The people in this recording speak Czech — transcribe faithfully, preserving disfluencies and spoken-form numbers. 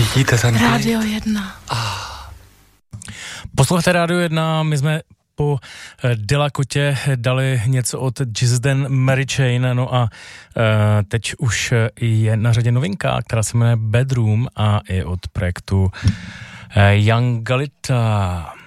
Cítíte ten klid? Rádio jedna. Ah. Poslouchejte Rádio jedna, my jsme po Delakotě dali něco od Gisden Mary Chain, no a uh, teď už je na řadě novinka, která se jmenuje Bedroom a je od projektu uh, Young Galita.